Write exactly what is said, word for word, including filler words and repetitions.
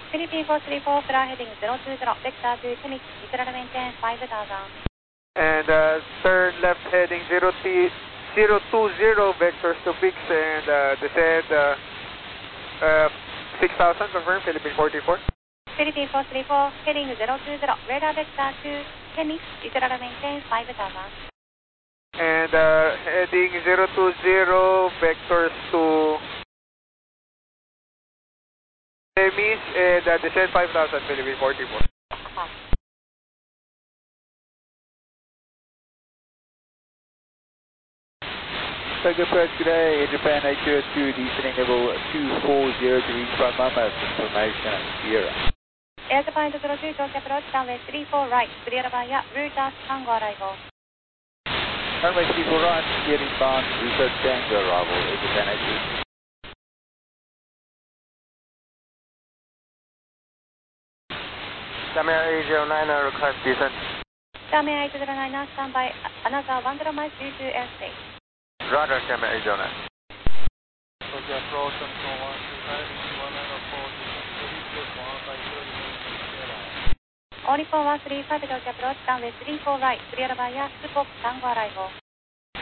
Philippine four three four, fly heading zero two zero, vector to Chemix, Israel maintain five thousand. And uh, turn left heading zero two zero, vectors to fix and uh, descend uh, uh, six thousand, confirm, Philippine four three four. Philippine four three four, heading zero two zero, radar vector to Chemix, Israel maintain five thousand. And uh, heading zero two zero, vectors to Chemix and uh, descend five thousand, Philippine four three four. Tokyo Approach, good day, Japan eight zero two, descending level two four zero to reach five Mama, information Sierra. Air Japan zero two, Tokyo Approach, runway three four right, clear via Route Tango arrival. Runway three four right, clear inbound, Route Tango arrival, Air Japan eight zero two. Damia eight zero nine, request descent. Damia eight zero nine, stand by another one zero miles due to airspace. Roger, Damia eight zero nine. Tokyo Approach, one one two five, one nine four, Only four one three five, Tokyo Approach, runway three four right, clear via Support Tango arrival.